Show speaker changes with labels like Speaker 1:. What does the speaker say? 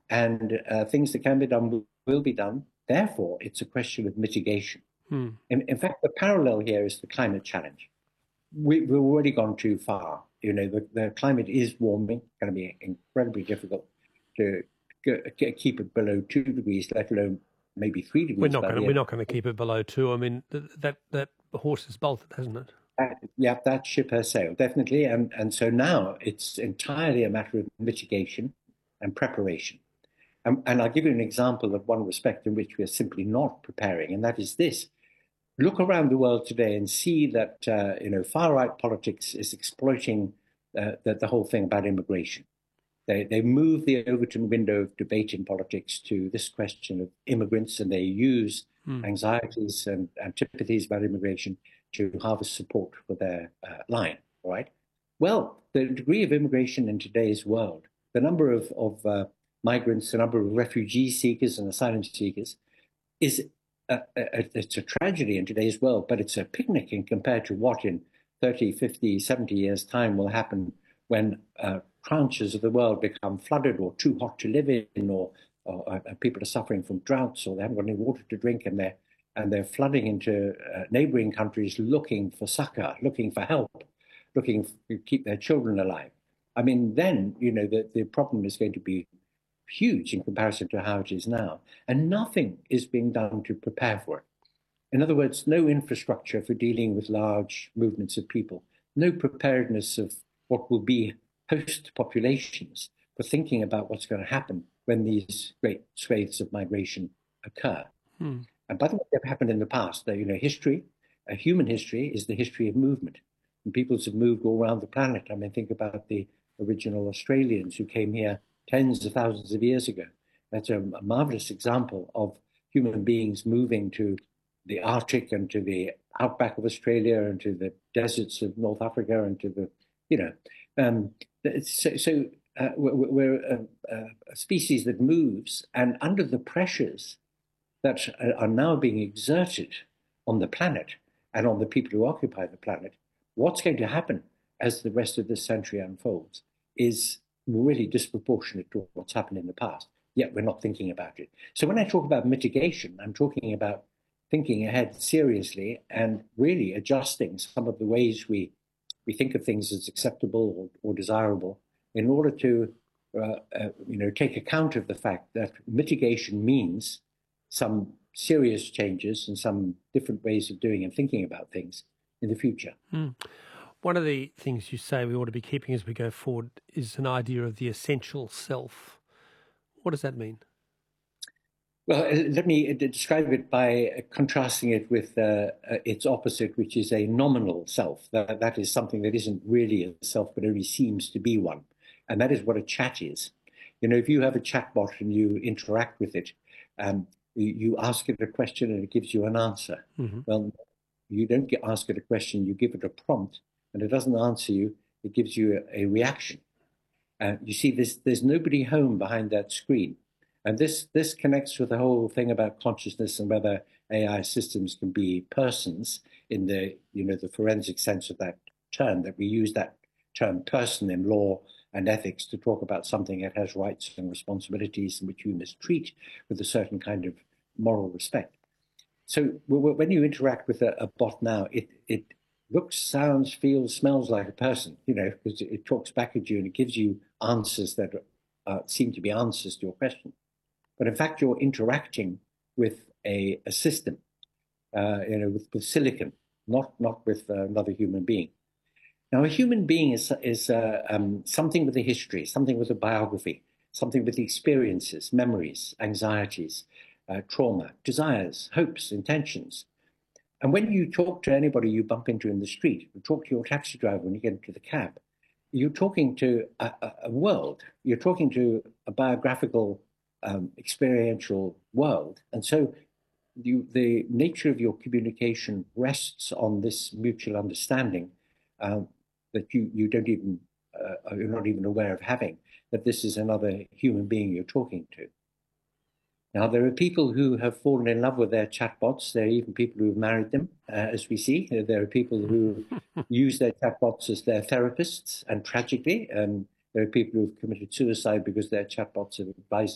Speaker 1: and things that can be done will be done. Therefore, it's a question of mitigation. In fact, the parallel here is the climate challenge. We've already gone too far. The climate is warming, going to be incredibly difficult to keep it below 2 degrees, let alone maybe 3 degrees.
Speaker 2: We're not going to keep it below 2. I mean, that horse is bolted, hasn't it?
Speaker 1: Yeah, that ship has sailed, definitely. And so now it's entirely a matter of mitigation and preparation. And I'll give you an example of one respect in which we are simply not preparing, and that is this. Look around the world today and see that far-right politics is exploiting the whole thing about immigration. They move the Overton window of debate in politics to this question of immigrants, and they use anxieties and antipathies about immigration to harvest support for their line, all right? Well, the degree of immigration in today's world, the number of migrants, the number of refugee seekers and asylum seekers is it's a tragedy in today's world, but it's a picnic in compared to what in 30, 50, 70 years' time will happen when tranches of the world become flooded or too hot to live in, or people are suffering from droughts, or they haven't got any water to drink, and they're flooding into neighboring countries looking for succor, looking for help, looking to keep their children alive. I mean, then, the problem is going to be huge in comparison to how it is now. And nothing is being done to prepare for it. In other words, no infrastructure for dealing with large movements of people, no preparedness of what will be host populations for thinking about what's going to happen when these great swathes of migration occur. And by the way, they've happened in the past. History, human history is the history of movement. And peoples have moved all around the planet. I mean, think about the original Australians who came here tens of thousands of years ago. That's a marvelous example of human beings moving to the Arctic and to the outback of Australia and to the deserts of North Africa and to the, we're a species that moves, and under the pressures that are now being exerted on the planet and on the people who occupy the planet, what's going to happen as the rest of this century unfolds is really disproportionate to what's happened in the past, yet we're not thinking about it. So when I talk about mitigation, I'm talking about thinking ahead seriously and really adjusting some of the ways we think of things as acceptable or desirable in order to take account of the fact that mitigation means some serious changes and some different ways of doing and thinking about things in the future.
Speaker 2: One of the things you say we ought to be keeping as we go forward is an idea of the essential self. What does that mean?
Speaker 1: Well, let me describe it by contrasting it with its opposite, which is a nominal self. That is something that isn't really a self, but only seems to be one. And that is what a chat is. If you have a chatbot and you interact with it, you ask it a question and it gives you an answer. Well, you don't ask it a question, you give it a prompt, and it doesn't answer you, it gives you a reaction. You see, there's nobody home behind that screen. And this connects with the whole thing about consciousness and whether AI systems can be persons in the forensic sense of that term, that we use that term person in law and ethics to talk about something that has rights and responsibilities and which you must treat with a certain kind of moral respect. So when you interact with a bot now, it looks, sounds, feels, smells like a person, because it talks back at you and it gives you answers that seem to be answers to your question. But in fact, you're interacting with a system, with silicon, not with another human being. Now, a human being is something with a history, something with a biography, something with experiences, memories, anxieties, trauma, desires, hopes, intentions. And when you talk to anybody you bump into in the street, you talk to your taxi driver when you get into the cab, you're talking to a world, you're talking to a biographical, experiential world. And so the nature of your communication rests on this mutual understanding that you don't even, you're not even aware of having, that this is another human being you're talking to. Now, there are people who have fallen in love with their chatbots. There are even people who have married them, as we see. There are people who use their chatbots as their therapists, and tragically, there are people who have committed suicide because their chatbots have advised